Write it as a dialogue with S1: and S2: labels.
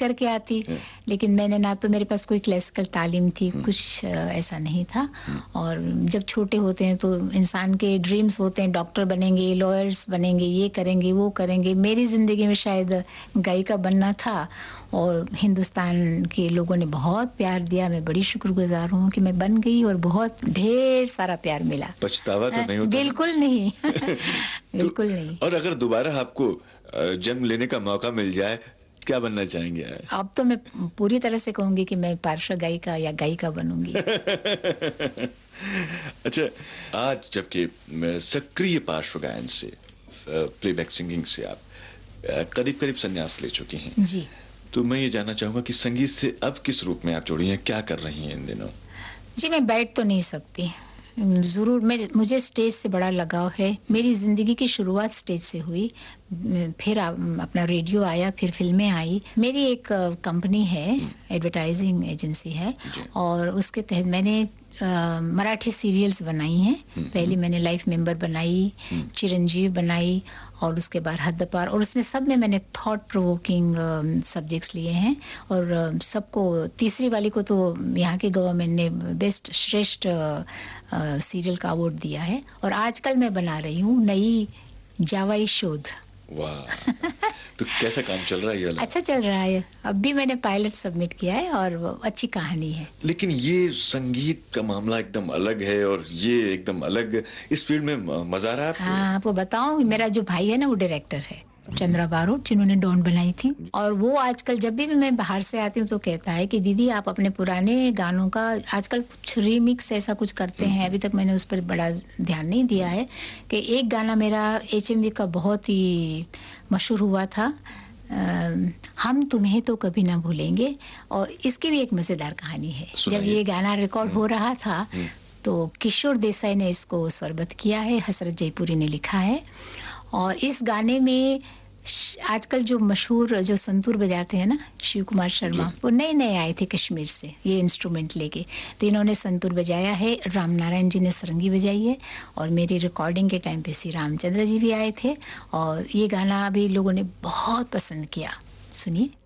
S1: करके आती, लेकिन मैंने ना तो मेरे पास कोई क्लासिकल तालीम थी, कुछ ऐसा नहीं था। और जब छोटे होते हैं तो इंसान के ड्रीम्स होते हैं, डॉक्टर बनेंगे, लॉयर्स बनेंगे, ये करेंगे वो करेंगे। मेरी ज़िंदगी में शायद गायिका बनना था और हिंदुस्तान के लोगों ने बहुत प्यार दिया। मैं बड़ी शुक्रगुजार हूँ कि मैं बन गई और बहुत ढेर सारा प्यार मिला।
S2: पछतावा तो नहीं होता?
S1: बिल्कुल नहीं। बिल्कुल नहीं।
S2: और अगर दोबारा आपको जन्म लेने का मौका मिल जाए, क्या बनना चाहेंगे?
S1: अब तो मैं पूरी तरह से कहूंगी कि मैं पार्श्व गायिका या गायिका बनूंगी।
S2: अच्छा, आज जबकि सक्रिय पार्श्व गायन से, प्लेबैक सिंगिंग से आप करीब करीब संन्यास ले चुकी हैं
S1: जी,
S2: तो मैं ये जानना चाहूंगा कि संगीत से अब किस रूप में आप जुड़ी हैं, क्या कर रही हैं इन दिनों?
S1: जी, मैं बैठ तो नहीं सकती, ज़रूर मुझे स्टेज से बड़ा लगाव है। मेरी ज़िंदगी की शुरुआत स्टेज से हुई, फिर अपना रेडियो आया, फिर फिल्में आई। मेरी एक कंपनी है, एडवर्टाइजिंग एजेंसी है, और उसके तहत मैंने मराठी सीरियल्स बनाई हैं। पहले मैंने लाइफ मेंबर बनाई, चिरंजीव बनाई, और उसके बाद हद्दपार, और उसमें सब में मैंने थॉट प्रोवोकिंग सब्जेक्ट्स लिए हैं। और सबको, तीसरी वाली को तो यहाँ के गवर्नमेंट ने बेस्ट श्रेष्ठ सीरियल का अवार्ड दिया है। और आजकल मैं बना रही हूँ नई जावाई शोध।
S2: वाह! तो कैसा काम चल रहा है ये?
S1: अच्छा चल रहा है, अब भी मैंने पायलट सबमिट किया है और अच्छी कहानी है।
S2: लेकिन ये संगीत का मामला एकदम अलग है और ये एकदम अलग, इस फील्ड में मजा आ रहा है आपको?
S1: हाँ, आपको बताऊं, मेरा जो भाई है ना वो डायरेक्टर है, चंद्रा बारोट, जिन्होंने डॉन बनाई थी। और वो आजकल जब भी मैं बाहर से आती हूँ तो कहता है कि दीदी आप अपने पुराने गानों का आजकल कुछ रीमिक्स ऐसा कुछ करते हैं। अभी तक मैंने उस पर बड़ा ध्यान नहीं दिया है। कि एक गाना मेरा HMV का बहुत ही मशहूर हुआ था, हम तुम्हें तो कभी ना भूलेंगे, और इसकी भी एक मज़ेदार कहानी है। जब ये गाना रिकॉर्ड हो रहा था तो किशोर देसाई ने इसको स्वरबद्ध किया है, हसरत जयपुरी ने लिखा है। और इस गाने में आजकल जो मशहूर जो संतूर बजाते हैं ना, शिव कुमार शर्मा, वो नए नए आए थे कश्मीर से ये इंस्ट्रूमेंट लेके, तो इन्होंने संतूर बजाया है, राम नारायण जी ने सरंगी बजाई है, और मेरी रिकॉर्डिंग के टाइम पे श्री रामचंद्र जी भी आए थे। और ये गाना भी लोगों ने बहुत पसंद किया, सुनिए।